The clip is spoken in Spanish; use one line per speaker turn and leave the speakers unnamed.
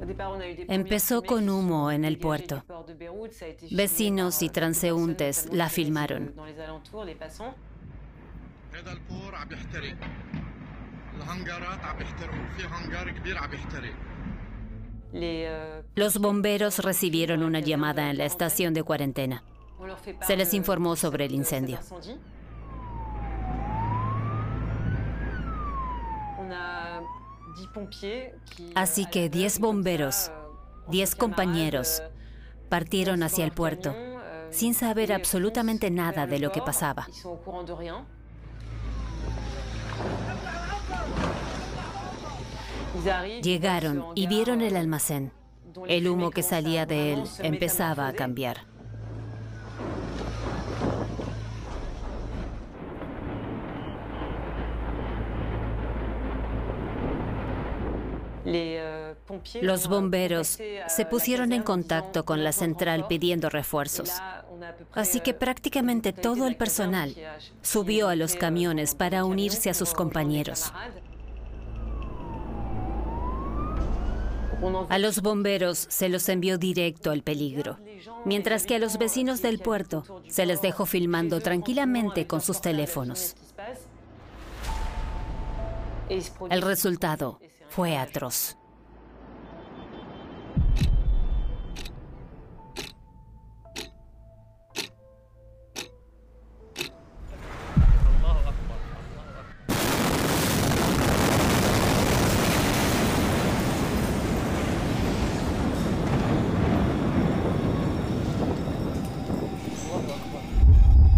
Empezó con humo en el puerto. Vecinos y transeúntes la filmaron. Los bomberos recibieron una llamada en la estación de cuarentena. Se les informó sobre el incendio. Así que 10 bomberos, 10 compañeros, partieron hacia el puerto, sin saber absolutamente nada de lo que pasaba. Llegaron y vieron el almacén. El humo que salía de él empezaba a cambiar. Los bomberos se pusieron en contacto con la central pidiendo refuerzos. Así que prácticamente todo el personal subió a los camiones para unirse a sus compañeros. A los bomberos se los envió directo al peligro, mientras que a los vecinos del puerto se les dejó filmando tranquilamente con sus teléfonos. El resultado fue atroz.